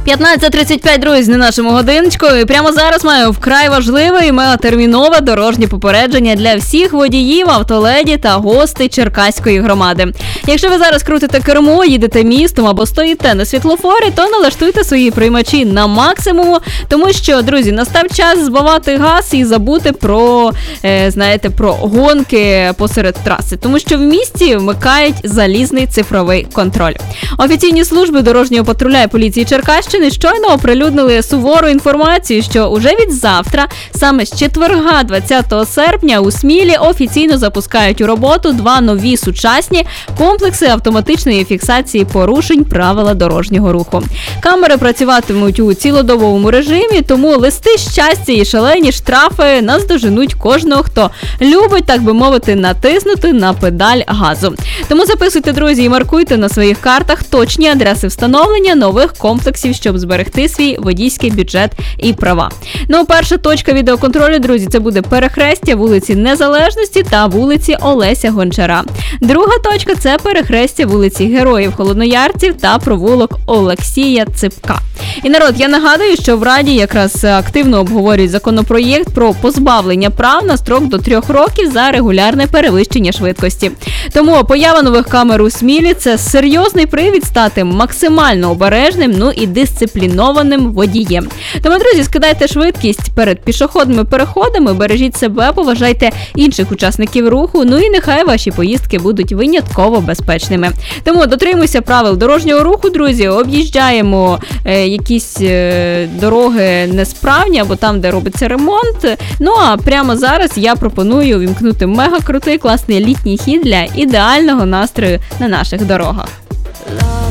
15:35, друзі, на нашому годиночку. І прямо зараз маю вкрай важливе і мегатермінове дорожнє попередження для всіх водіїв, автоледі та гостей Черкаської громади. Якщо ви зараз крутите кермо, їдете містом або стоїте на світлофорі, то налаштуйте свої приймачі на максимуму, тому що, друзі, настав час збавати газ і забути про, про гонки посеред траси, тому що в місті вмикають залізний цифровий контроль. Офіційні служби дорожнього патруля і поліції Черкащини щойно оприлюднили сувору інформацію, що уже від завтра, саме з четверга 20 серпня, у Смілі офіційно запускають у роботу 2 нові сучасні комплекси автоматичної фіксації порушень правила дорожнього руху. Камери працюватимуть у цілодобовому режимі, тому листи щастя і шалені штрафи наздоженуть кожного, хто любить, так би мовити, натиснути на педаль газу. Тому записуйте, друзі, і маркуйте на своїх картах точні адреси встановлення нових комплексів, щоб зберегти свій водійський бюджет і права. Ну, перша точка відеоконтролю, друзі, це буде перехрестя вулиці Незалежності та вулиці Олеся Гончара. Друга точка – це перехрестя вулиці Героїв Холодноярців та провулок Олексія Ципка. І, народ, я нагадую, що в Раді якраз активно обговорюють законопроєкт про позбавлення прав на строк до 3 років за регулярне перевищення швидкості. Тому поява нових камер у Смілі – це серйозний привід стати максимально обережним, і дисциплінованим водієм. Тому, друзі, скидайте швидкість перед пішохідними переходами, бережіть себе, поважайте інших учасників руху, і нехай ваші поїздки будуть винятково безпечними. Тому дотримуйся правил дорожнього руху, друзі, об'їжджаємо якісь дороги несправні або там, де робиться ремонт. А прямо зараз я пропоную увімкнути мега крутий, класний літній хіт для ідеального настрою на наших дорогах.